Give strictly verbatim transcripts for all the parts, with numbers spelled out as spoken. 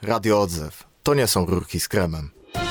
Radio Odzew. To nie są rurki z kremem.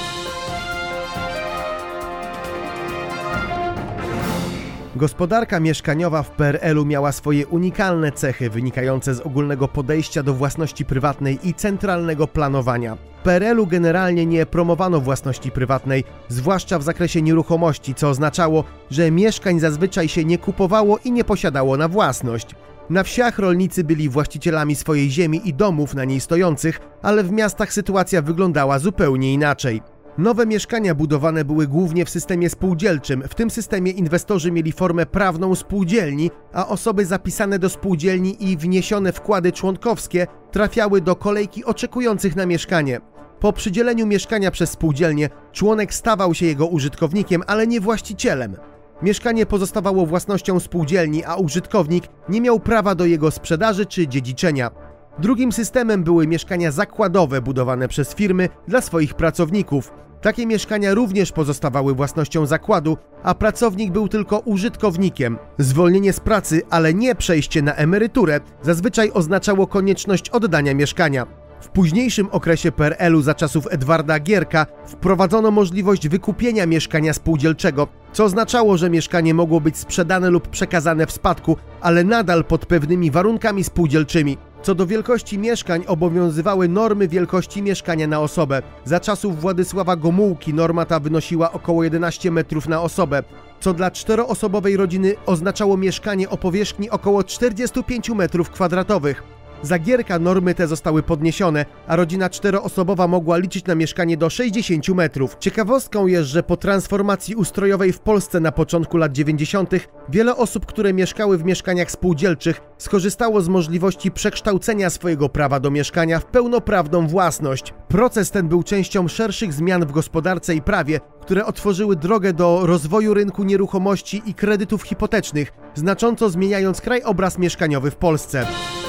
Gospodarka mieszkaniowa w P R L u miała swoje unikalne cechy wynikające z ogólnego podejścia do własności prywatnej i centralnego planowania. W P R L u generalnie nie promowano własności prywatnej, zwłaszcza w zakresie nieruchomości, co oznaczało, że mieszkań zazwyczaj się nie kupowało i nie posiadało na własność. Na wsiach rolnicy byli właścicielami swojej ziemi i domów na niej stojących, ale w miastach sytuacja wyglądała zupełnie inaczej. Nowe mieszkania budowane były głównie w systemie spółdzielczym. W tym systemie inwestorzy mieli formę prawną spółdzielni, a osoby zapisane do spółdzielni i wniesione wkłady członkowskie trafiały do kolejki oczekujących na mieszkanie. Po przydzieleniu mieszkania przez spółdzielnię członek stawał się jego użytkownikiem, ale nie właścicielem. Mieszkanie pozostawało własnością spółdzielni, a użytkownik nie miał prawa do jego sprzedaży czy dziedziczenia. Drugim systemem były mieszkania zakładowe budowane przez firmy dla swoich pracowników. Takie mieszkania również pozostawały własnością zakładu, a pracownik był tylko użytkownikiem. Zwolnienie z pracy, ale nie przejście na emeryturę, zazwyczaj oznaczało konieczność oddania mieszkania. W późniejszym okresie P R L u za czasów Edwarda Gierka wprowadzono możliwość wykupienia mieszkania spółdzielczego, co oznaczało, że mieszkanie mogło być sprzedane lub przekazane w spadku, ale nadal pod pewnymi warunkami spółdzielczymi. Co do wielkości mieszkań obowiązywały normy wielkości mieszkania na osobę. Za czasów Władysława Gomułki norma ta wynosiła około jedenaście metrów na osobę, co dla czteroosobowej rodziny oznaczało mieszkanie o powierzchni około czterdziestu pięciu metrów kwadratowych. Za Gierka normy te zostały podniesione, a rodzina czteroosobowa mogła liczyć na mieszkanie do sześćdziesięciu metrów. Ciekawostką jest, że po transformacji ustrojowej w Polsce na początku lat dziewięćdziesiątych wiele osób, które mieszkały w mieszkaniach spółdzielczych, skorzystało z możliwości przekształcenia swojego prawa do mieszkania w pełnoprawną własność. Proces ten był częścią szerszych zmian w gospodarce i prawie, które otworzyły drogę do rozwoju rynku nieruchomości i kredytów hipotecznych, znacząco zmieniając krajobraz mieszkaniowy w Polsce.